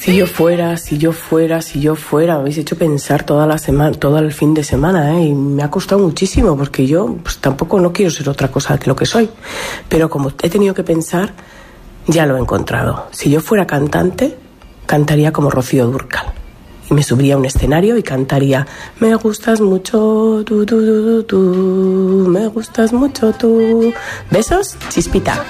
Si yo fuera, me habéis hecho pensar toda la semana, todo el fin de semana, y me ha costado muchísimo porque yo pues, tampoco no quiero ser otra cosa que lo que soy. Pero como he tenido que pensar, ya lo he encontrado. Si yo fuera cantante, cantaría como Rocío Dúrcal. Y me subiría a un escenario y cantaría: me gustas mucho, tú, me gustas mucho, tú. Besos, Chispita.